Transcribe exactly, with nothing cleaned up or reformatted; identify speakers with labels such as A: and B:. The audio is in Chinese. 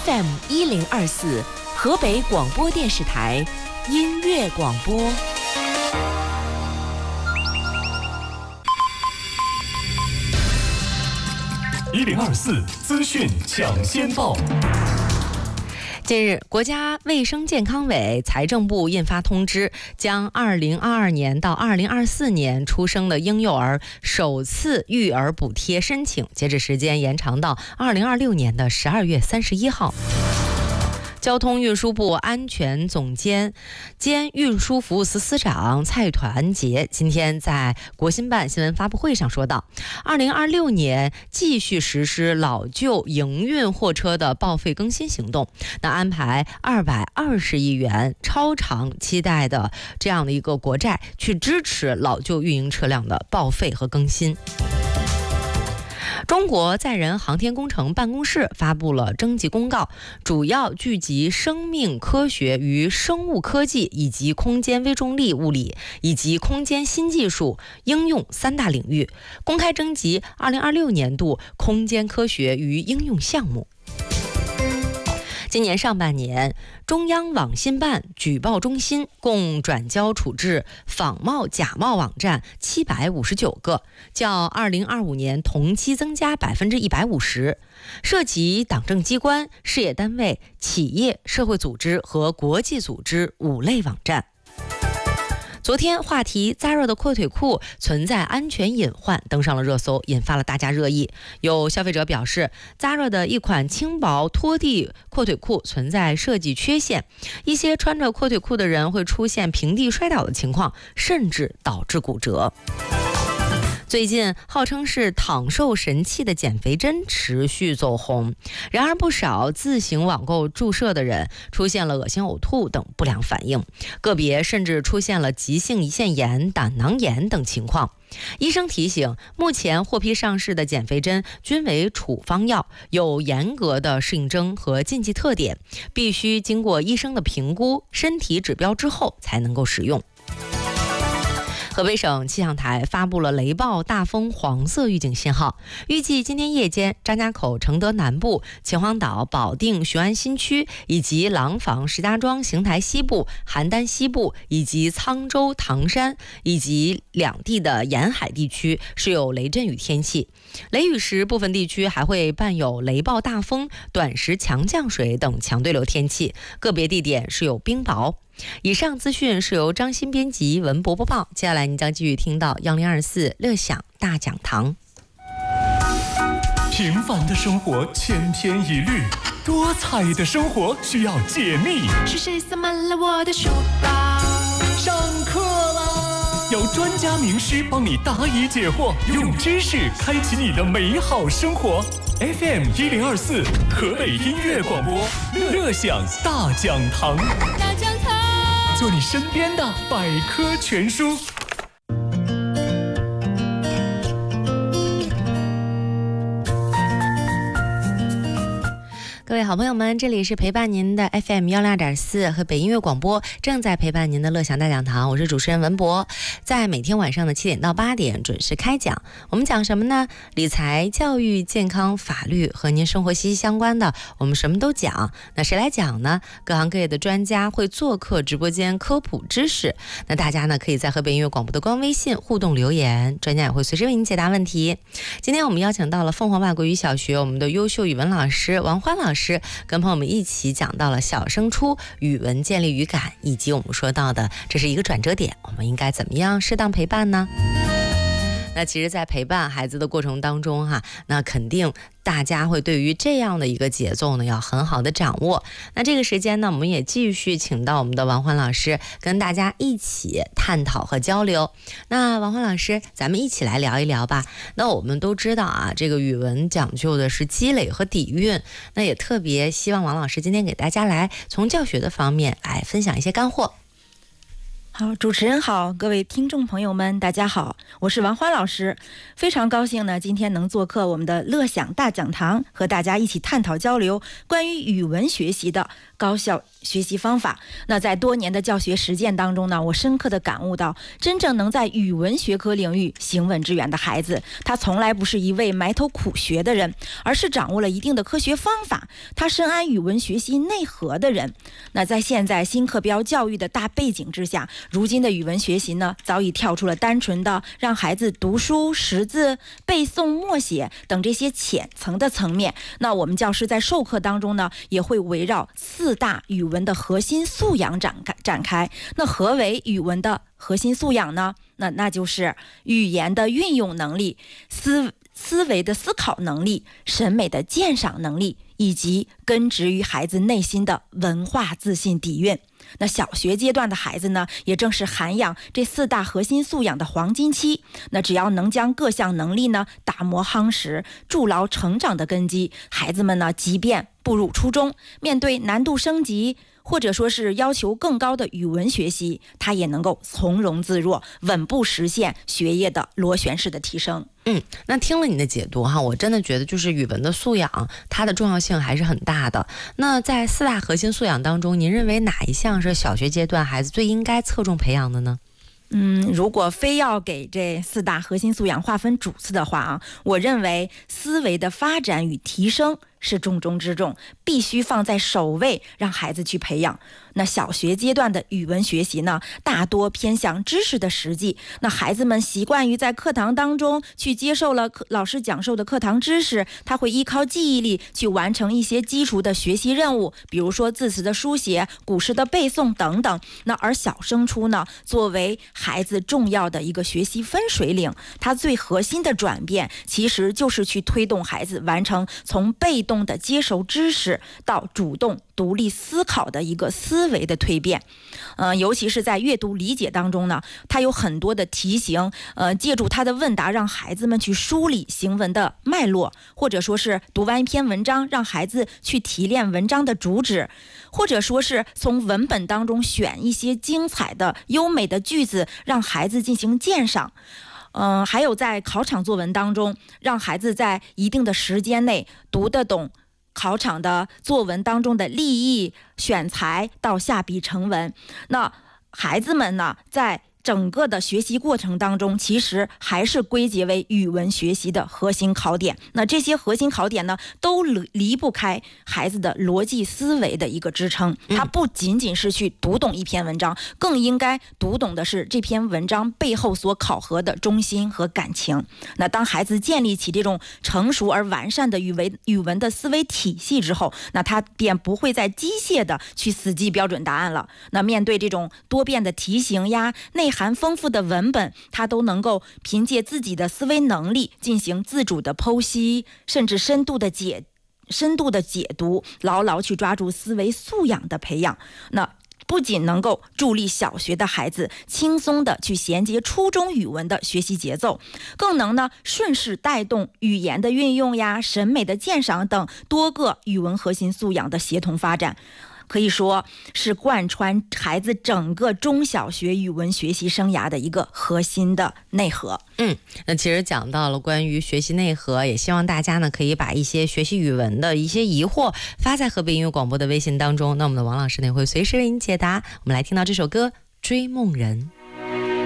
A: F M 一零二四，河北广播电视台音乐广播。
B: 一零二四资讯抢先报。
C: 近日，国家卫生健康委、财政部印发通知，将二零二二年到二零二四年出生的婴幼儿首次育儿补贴申请截止时间延长到二零二六年的十二月三十一号。交通运输部安全总监兼运输服务司司长蔡团结今天在国新办新闻发布会上说道，二零二六年继续实施老旧营运货车的报废更新行动，那安排二百二十亿元超长期待的这样的一个国债去支持老旧运营车辆的报废和更新。中国载人航天工程办公室发布了征集公告，主要聚集生命科学与生物科技以及空间微重力物理以及空间新技术应用三大领域，公开征集二零二六年度空间科学与应用项目。今年上半年，中央网信办举报中心共转交处置仿冒假冒网站七百五十九个，较二零二五年同期增加百分之一百五十，涉及党政机关、事业单位、企业、社会组织和国际组织五类网站。昨天，话题 Zara 的阔腿裤存在安全隐患登上了热搜，引发了大家热议。有消费者表示 ，Zara 的一款轻薄拖地阔腿裤存在设计缺陷，一些穿着阔腿裤的人会出现平地摔倒的情况，甚至导致骨折。最近，号称是躺瘦神器的减肥针持续走红，然而不少自行网购注射的人出现了恶心、呕吐等不良反应，个别甚至出现了急性胰腺炎、胆囊炎等情况。医生提醒，目前获批上市的减肥针均为处方药，有严格的适应症和禁忌特点，必须经过医生的评估、身体指标之后才能够使用。河北省气象台发布了雷暴大风黄色预警信号，预计今天夜间张家口、承德南部、秦皇岛、保定、雄安新区以及廊坊、石家庄、邢台西部、邯郸西部以及沧州、唐山以及两地的沿海地区是有雷阵雨天气，雷雨时部分地区还会伴有雷暴大风、短时强降水等强对流天气，个别地点是有冰雹。以上资讯是由张欣编辑，文博播报。接下来您将继续听到幺零二四乐享大讲堂。
B: 平凡的生活千篇一律，多彩的生活需要解密。
D: 是谁塞满了我的书包？
B: 上课啦！有专家名师帮你答疑解惑，用知识开启你的美好生活。F M 一零二四，河北音乐广播，乐享大讲堂。
D: 大讲堂。
B: 做你身边的百科全书。
C: 各位好朋友们，这里是陪伴您的 F M 一零二点四河北音乐广播，正在陪伴您的乐享大讲堂，我是主持人文博，在每天晚上的七点到八点准时开讲。我们讲什么呢？理财、教育、健康、法律和您生活息息相关的，我们什么都讲。那谁来讲呢？各行各业的专家会做客直播间科普知识。那大家呢可以在河北音乐广播的官微信互动留言，专家也会随时为您解答问题。今天我们邀请到了凤凰外国语小学我们的优秀语文老师王欢老师，跟朋友们一起讲到了小升初语文建立语感，以及我们说到的这是一个转折点，我们应该怎么样适当陪伴呢？那其实在陪伴孩子的过程当中哈，那肯定大家会对于这样的一个节奏呢要很好的掌握。那这个时间呢，我们也继续请到我们的王欢老师跟大家一起探讨和交流。那王欢老师，咱们一起来聊一聊吧。那我们都知道啊，这个语文讲究的是积累和底蕴，那也特别希望王老师今天给大家来从教学的方面来分享一些干货。
E: 好，主持人好，各位听众朋友们，大家好，我是王欢老师，非常高兴呢，今天能做客我们的乐享大讲堂，和大家一起探讨交流关于语文学习的高效学习方法。那在多年的教学实践当中呢，我深刻的感悟到，真正能在语文学科领域行稳致远的孩子，他从来不是一位埋头苦学的人，而是掌握了一定的科学方法，他深谙语文学习内核的人。那在现在新课标教育的大背景之下，如今的语文学习呢，早已跳出了单纯的让孩子读书识字背诵默写等这些浅层的层面。那我们教师在授课当中呢，也会围绕四大语文的核心素养展开展开。那何为语文的核心素养呢？那那就是语言的运用能力、思思维的思考能力、审美的鉴赏能力，以及根植于孩子内心的文化自信底蕴。那小学阶段的孩子呢，也正是涵养这四大核心素养的黄金期。那只要能将各项能力呢打磨夯实，筑牢成长的根基，孩子们呢，即便步入初中，面对难度升级或者说是要求更高的语文学习，他也能够从容自若，稳步实现学业的螺旋式的提升。
C: 嗯，那听了你的解读哈，我真的觉得就是语文的素养，它的重要性还是很大的。那在四大核心素养当中，您认为哪一项是小学阶段孩子最应该侧重培养的呢？
E: 嗯，如果非要给这四大核心素养划分主次的话啊，我认为思维的发展与提升是重中之重，必须放在首位，让孩子去培养。那小学阶段的语文学习呢，大多偏向知识的实际。那孩子们习惯于在课堂当中去接受了老师讲授的课堂知识，他会依靠记忆力去完成一些基础的学习任务，比如说字词的书写、古诗的背诵等等。那而小升初呢，作为孩子重要的一个学习分水岭，它最核心的转变其实就是去推动孩子完成从被动的接受知识到主动独立思考的一个思维的蜕变。呃，尤其是在阅读理解当中呢，它有很多的题型，呃，借助它的问答，让孩子们去梳理行文的脉络，或者说是读完一篇文章，让孩子去提炼文章的主旨，或者说是从文本当中选一些精彩的优美的句子，让孩子进行鉴赏。嗯、呃，还有在考场作文当中，让孩子在一定的时间内读得懂考场的作文当中的立意、选材到下笔成文。那孩子们呢，在整个的学习过程当中，其实还是归结为语文学习的核心考点。那这些核心考点呢，都离不开孩子的逻辑思维的一个支撑。他不仅仅是去读懂一篇文章，更应该读懂的是这篇文章背后所考核的中心和感情。那当孩子建立起这种成熟而完善的语文语文的思维体系之后，那他便不会再机械的去死记标准答案了。那面对这种多变的题型呀、内含丰富的文本，他都能够凭借自己的思维能力进行自主的剖析，甚至深度的解深度的解读，牢牢去抓住思维素养的培养。那不仅能够助力小学的孩子轻松的去衔接初中语文的学习节奏，更能呢顺势带动语言的运用呀、审美的鉴赏等多个语文核心素养的协同发展。可以说是贯穿孩子整个中小学语文学习生涯的一个核心的内核。
C: 嗯，那其实讲到了关于学习内核，也希望大家呢可以把一些学习语文的一些疑惑发在河北音乐广播的微信当中，那我们的王老师呢会随时为您解答。我们来听到这首歌《追梦人》。